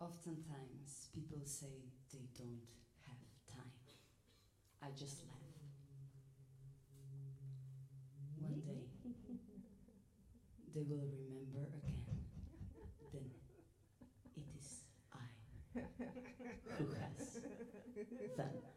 Oftentimes, people say they don't have time. I just laugh. One day, they will remember again. Then it is I who has them.